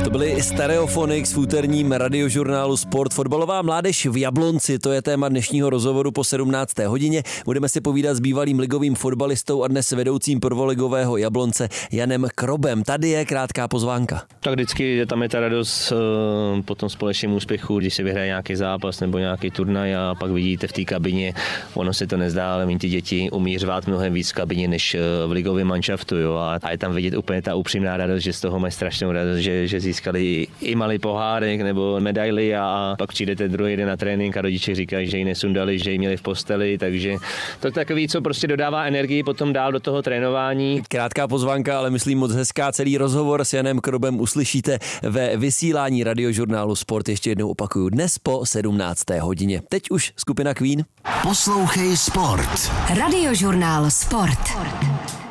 To byly Stereophonics v úterním radiožurnálu Sport. Fotbalová mládež v Jablonci, to je téma dnešního rozhovoru po 17. hodině. Budeme si povídat s bývalým ligovým fotbalistou a dnes vedoucím prvoligového Jablonce Janem Krobem. Tady je krátká pozvánka. Tak vždycky tam je ta radost po tom společném úspěchu, když se vyhraje nějaký zápas nebo nějaký turnaj a pak vidíte v té kabině, ono se to nezdá, ale ty děti umí řvát mnohem víc v kabině než v ligovém manšaftu. Jo? A je tam vidět úplně ta upřímná radost, že z toho mají strašnou radost, že získali i malý pohárek nebo medaily a pak přijdete druhý den na trénink a rodiče říkají, že ji nesundali, že ji měli v posteli, takže to je takový, co prostě dodává energii potom dál do toho trénování. Krátká pozvánka, ale myslím moc hezká. Celý rozhovor s Janem Krobem uslyšíte ve vysílání radiožurnálu Sport. Ještě jednou opakuju, dnes po 17. hodině. Teď už skupina Queen. Poslouchej Sport. Radiožurnál Sport.